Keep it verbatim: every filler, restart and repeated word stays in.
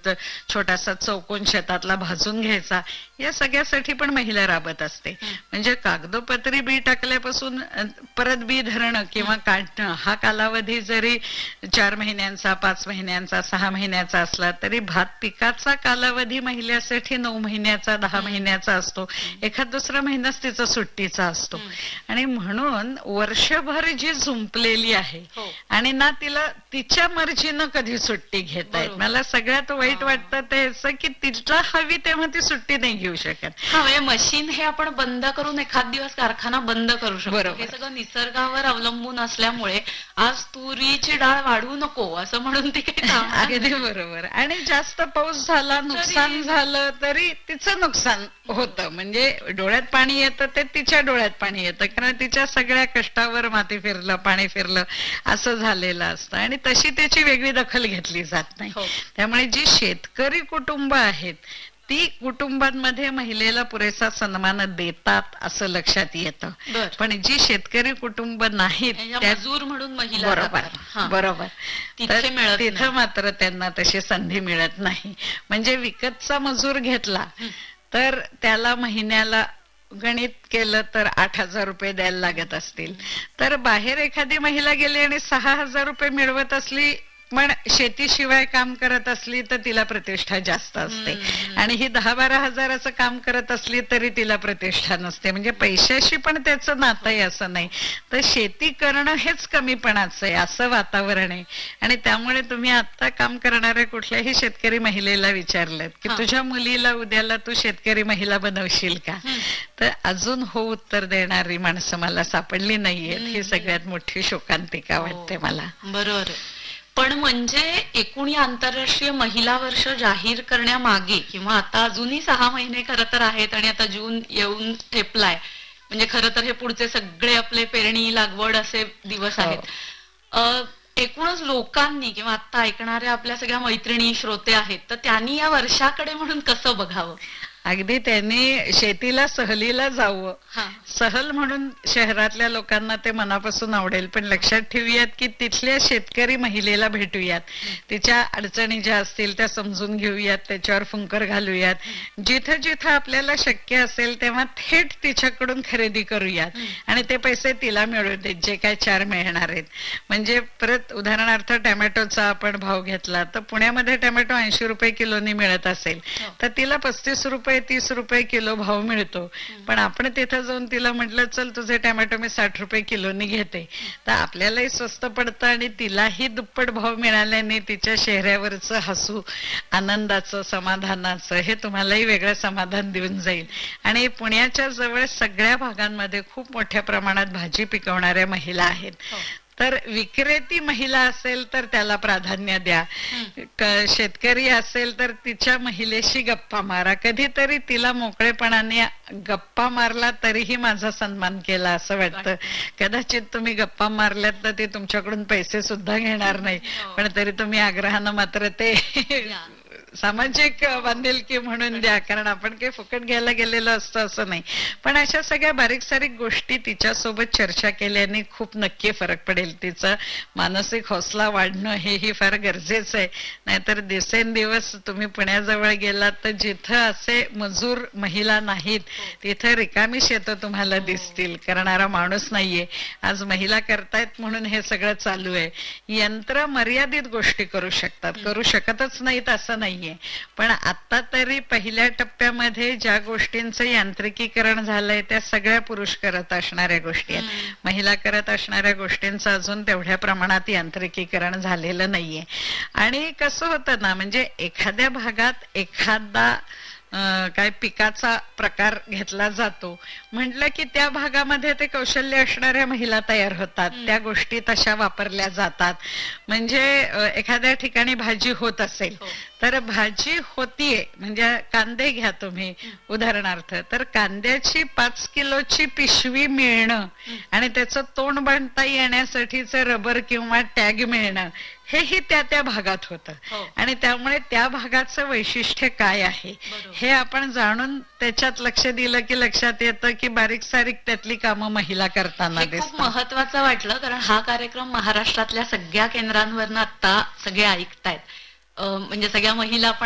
छोटासा चौकोन शेतातला भाजून घ्यायचा, या सगळ्यासाठी पण महिला राबत असते. म्हणजे कागदोपत्री बी टाकल्यापासून परत बी धरणं किंवा काढणं हा कालावधी जरी चार महिन्यांचा, पाच महिन्यांचा, सहा महिन्याचा असला तरी भात पिकाचा कालावधी महिलेसाठी नऊ महिन्याचा, दहा महिन्याचा असतो. एखाद दुसरा महिनाच तिचा सुट्टीचा असतो. आणि म्हणून वर्षभर जी झुंपलेली आहे आणि ना तिला तिच्या मर्जीनं कधी सुट्टी घेता येत. मला सगळ्यात वाईट वाटतं ते की तिला हवी तेव्हा ती सुट्टी नाही घेऊ शकत. हा, म्हणजे मशीन हे आपण बंद करून एखाद दिवस कारखाना बंद करू शकतो. हे सगळं निसर्गावर अवलंबून असल्यामुळे आज तुरीची डाळ वाढवू नको असं म्हणून ती काही अगदी बरोबर. आणि जास्त पाऊस झाला, नुकसान झालं तरी तिचं नुकसान होतं. म्हणजे डोळ्यात पाणी येतं ते तिच्या डोळ्यात पाणी येतं, कारण तिच्या सगळ्या कष्टावर माती फिरलं, पाणी फिरलं असं झालेलं असतं. आणि तशी त्याची वेगळी दखल घेतली जात नाही. त्यामुळे जी शेतकरी कुटुंब आहेत ती कुटुंबांमध्ये महिलेला पुरेसा सन्मान देतात असं लक्षात येतं. पण जी शेतकरी कुटुंब नाहीत मजूर म्हणून महिला, बरोबर बरोबर, तिथं मात्र त्यांना तशी संधी मिळत नाही. म्हणजे विकतचा मजूर घेतला तर त्याला महिन्याला गणित केलं तर आठ हजार रुपये द्यायला लागत असतील, तर बाहेर एखादी महिला गेली आणि सहा हजार रुपये मिळवत असली पण शेतीशिवाय काम करत असली तर तिला प्रतिष्ठा जास्त असते. आणि ही दहा बारा हजाराचं काम करत असली तरी तिला प्रतिष्ठा नसते. म्हणजे पैशाशी पण त्याचं नातं आहे असं नाही. तर शेती करणं हेच कमीपणाचं आहे असं वातावरण आहे. आणि त्यामुळे तुम्ही आता काम करणाऱ्या कुठल्याही शेतकरी महिलेला विचारलं की तुझ्या मुलीला उद्याला तू शेतकरी महिला बनवशील का, तर अजून हो उत्तर देणारी माणसं मला सापडली नाहीयेत. ही सगळ्यात मोठी शोकांतिका वाटते मला. बरोबर. पण म्हणजे एकूण आंतरराष्ट्रीय महिला वर्ष जाहीर करण्यामागे किंवा आता अजूनही सहा महिने खरं तर आहेत आणि आता जून येऊन ठेपलाय, म्हणजे खरं तर हे पुढचे सगळे आपले पेरणी लागवड असे दिवस आहेत. एकूणच लोकांनी किंवा आता ऐकणाऱ्या आपल्या सगळ्या मैत्रिणी श्रोते आहेत तर त्यांनी या वर्षाकडे म्हणून कसं बघावं? अगदी त्यांनी शेतीला सहलीला जावं. सहल म्हणून शहरातल्या लोकांना ते मनापासून आवडेल, पण लक्षात ठेवूयात की तिथल्या शेतकरी महिलेला भेटूयात, तिच्या अडचणी ज्या असतील त्या समजून घेऊयात, त्याच्यावर फुंकर घालूयात. जिथं जिथं आपल्याला शक्य असेल तेव्हा थेट तिच्याकडून खरेदी करूयात आणि ते पैसे तिला मिळू देत जे काय चार मिळणार आहेत. म्हणजे परत उदाहरणार्थ टोमॅटोचा आपण भाव घेतला तर पुण्यामध्ये टोमॅटो ऐंशी रुपये किलोनी मिळत असेल तर तिला पस्तीस रुपये तीस रुपये किलो भाव मिळतो. पण आपण तिथं जाऊन तिला म्हटलं चल तुझे टोमॅटो मी साठ रुपये किलोनी घेते, तर आपल्यालाही स्वस्त पडतं आणि तिलाही दुप्पट भाव मिळाल्याने तिच्या चेहऱ्यावरचं हसू आनंदाचं, समाधानाचं हे तुम्हालाही वेगळं समाधान देऊन जाईल. आणि पुण्याच्या जवळ सगळ्या भागांमध्ये खूप मोठ्या प्रमाणात भाजी पिकवणाऱ्या महिला आहेत. तर विक्रेती महिला असेल तर त्याला प्राधान्य द्या, शेतकरी असेल तर तिच्या महिलेशी गप्पा मारा, कधीतरी तिला मोकळेपणाने गप्पा मारला तरीही माझा सन्मान केला असं वाटतं. कदाचित तुम्ही गप्पा मारल्यात तर ते तुमच्याकडून पैसे सुद्धा घेणार नाही, पण तरी तुम्ही आग्रहानं मात्र ते सामाजिक बांधिलकी म्हणून द्या, कारण आपण काही फुकट घ्यायला गेलेलो असतो असं नाही. पण अशा सगळ्या बारीक सारीक गोष्टी तिच्यासोबत चर्चा केल्याने खूप नक्की फरक पडेल. तिचं मानसिक हौसला वाढणं हेही फार गरजेचं आहे. नाहीतर दिवसेंदिवस तुम्ही पुण्याजवळ गेलात तर जिथं असे मजूर महिला नाहीत तिथं रिकामी शेतं तुम्हाला दिसतील, करणारा माणूस नाहीये. आज महिला करतायत म्हणून हे सगळं चालू आहे. यंत्र मर्यादित गोष्टी करू शकतात, करू शकतच नाहीत असं नाहीये. पण आता तरी पहिल्या टप्प्यामध्ये ज्या गोष्टींचं यांत्रिकीकरण झालंय त्या सगळ्या पुरुष करत असणाऱ्या गोष्टी आहेत. महिला करत असणाऱ्या गोष्टींचं अजून तेवढ्या प्रमाणात यांत्रिकीकरण झालेलं नाहीये. आणि कसं होतं ना, म्हणजे एखाद्या भागात एखादा काय पिकाचा प्रकार घेतला जातो म्हटलं की त्या भागामध्ये ते कौशल्य असणाऱ्या महिला तयार होतात, त्या गोष्टी तशा वापरल्या जातात. म्हणजे एखाद्या ठिकाणी भाजी होत असेल तर भाजी होतीये, म्हणजे कांदे घ्या तुम्ही उदाहरणार्थ, तर कांद्याची पाच किलोची पिशवी मिळणं आणि त्याचं तोंड बांधता येण्यासाठीचं रबर किंवा टॅग मिळणं हेही त्या त्या भागात होतं. आणि त्यामुळे त्या भागाचं वैशिष्ट्य काय आहे हे आपण जाणून त्याच्यात लक्ष दिलं की लक्षात येतं की बारीक सारीक त्यातली कामं महिला करताना दिसतात. खूप महत्वाचं वाटलं, कारण हा कार्यक्रम महाराष्ट्रातल्या सगळ्या केंद्रांवरनं आता सगळे ऐकतायत, म्हणजे सगळ्या महिला पण